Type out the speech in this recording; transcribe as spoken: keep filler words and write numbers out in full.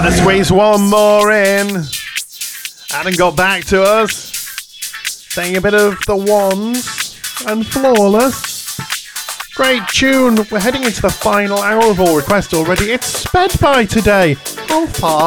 Trying to squeeze one more in. Adam got back to us, saying a bit of The Wands and Flawless. Great tune. We're heading into the final hour of all requests already. It's sped by today. How far